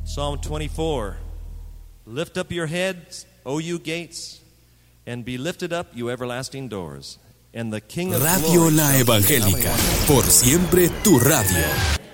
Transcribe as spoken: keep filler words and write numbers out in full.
Psalm twenty-four. Lift up your heads, O you gates, and be lifted up, you everlasting doors. And the King of Radio Glory La Evangélica, por siempre tu radio.